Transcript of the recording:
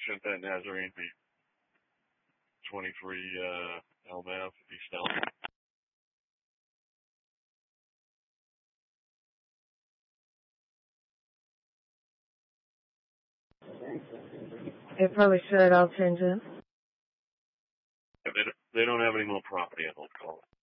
Shouldn't that Nazarene be 23 Elm Ave, East Elm? It probably should. I'll change it. They don't have any more property, I don't call it.